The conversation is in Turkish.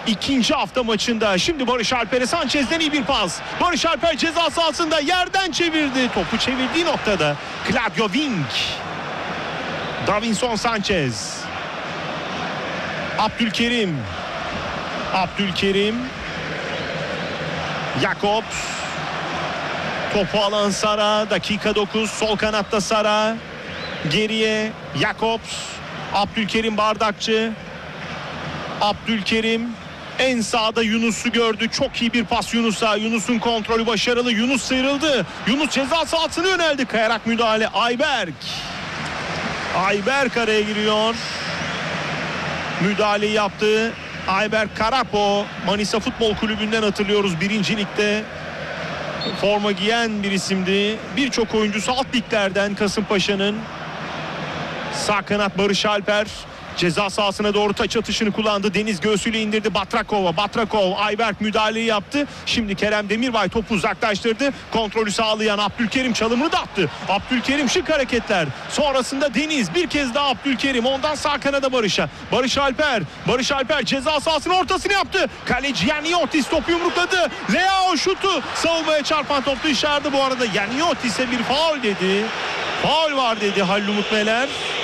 ikinci hafta maçında. Şimdi Barış Alper'e Sanchez'den iyi bir pas. Barış Alper ceza sahasında yerden çevirdi. Topu çevirdiği noktada Claudio Wink. Davinson Sanchez. Abdülkerim. Jakobs. Topu alan Sara. Dakika 9. Sol kanatta Sara. Geriye Jakobs. Abdülkerim Bardakçı. Abdülkerim en sağda Yunus'u gördü. Çok iyi bir pas Yunus'a. Yunus'un kontrolü başarılı. Yunus sıyrıldı. Yunus ceza sahasına yöneldi. Kayarak müdahale. Ayberk araya giriyor. Müdahaleyi yaptı. Ayberk Karapo. Manisa Futbol Kulübü'nden hatırlıyoruz. 1. Lig'de forma giyen bir isimdi. Birçok oyuncusu alt liglerden Kasımpaşa'nın. Sağ kanat Barış Alper ceza sahasına doğru taç atışını kullandı. Deniz göğsüyle indirdi Batrakov. Ayberk müdahaleyi yaptı. Şimdi Kerem Demirbay topu uzaklaştırdı. Kontrolü sağlayan Abdülkerim çalımını da attı. Abdülkerim şık hareketler. Sonrasında Deniz, bir kez daha Abdülkerim. Ondan sağ kanada Barış'a. Barış Alper ceza sahasının ortasını yaptı. Kaleci Yaniotis topu yumrukladı. Leao şutu. Savunmaya çarpan top dışarıda bu arada. Yaniotis'e bir faul dedi. Faul var dedi Halil Umut Meler.